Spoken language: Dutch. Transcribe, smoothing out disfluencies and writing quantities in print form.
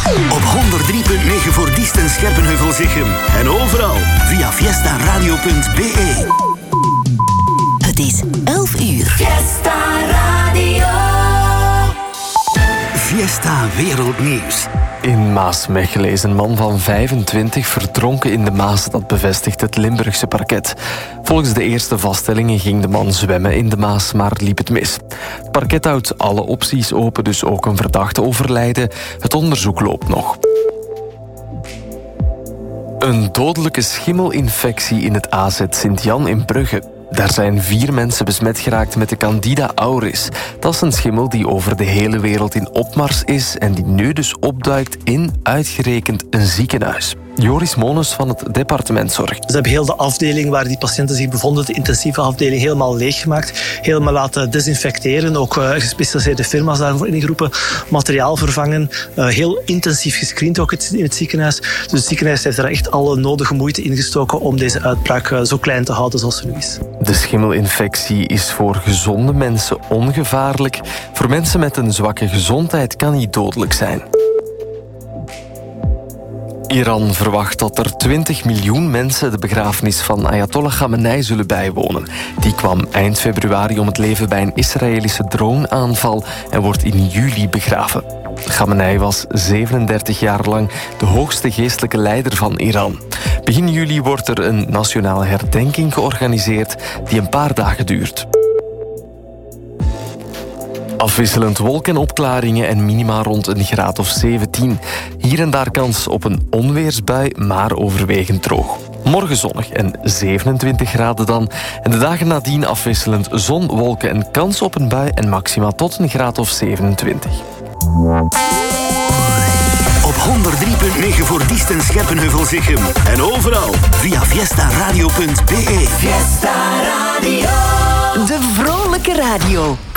Op 103.9 voor Diest en Scherpenheuvel-Zichem. En overal via fiestaradio.be. Het is 11 uur. Fiesta Radio. Fiesta Wereldnieuws. In Maasmechelen is een man van 25 verdronken in de Maas. Dat bevestigt het Limburgse parket. Volgens de eerste vaststellingen ging de man zwemmen in de Maas, maar liep het mis. Het parket houdt alle opties open, dus ook een verdachte overlijden. Het onderzoek loopt nog. Een dodelijke schimmelinfectie in het AZ Sint-Jan in Brugge. Daar zijn 4 mensen besmet geraakt met de Candida auris. Dat is een schimmel die over de hele wereld in opmars is en die nu dus opduikt in uitgerekend een ziekenhuis. Joris Mones van het departement Zorg. Ze hebben heel de afdeling waar die patiënten zich bevonden, de intensieve afdeling, helemaal leeggemaakt. Helemaal laten desinfecteren. Ook gespecialiseerde firma's daarvoor ingeroepen. Materiaal vervangen. Heel intensief gescreend ook in het ziekenhuis. Dus het ziekenhuis heeft daar echt alle nodige moeite in gestoken om deze uitbraak zo klein te houden zoals ze nu is. De schimmelinfectie is voor gezonde mensen ongevaarlijk. Voor mensen met een zwakke gezondheid kan die dodelijk zijn. Iran verwacht dat er 20 miljoen mensen de begrafenis van Ayatollah Khamenei zullen bijwonen. Die kwam eind februari om het leven bij een Israëlische droneaanval en wordt in juli begraven. Khamenei was 37 jaar lang de hoogste geestelijke leider van Iran. Begin juli wordt er een nationale herdenking georganiseerd die een paar dagen duurt. Afwisselend wolken en opklaringen en minima rond een graad of 17. Hier en daar kans op een onweersbui, maar overwegend droog. Morgen zonnig en 27 graden dan. En de dagen nadien afwisselend zon, wolken en kans op een bui en maxima tot een graad of 27. Op 103.9 voor Diest en Scherpenheuvel-Zichem. En overal via fiestaradio.be. Fiesta Radio. De vrolijke radio.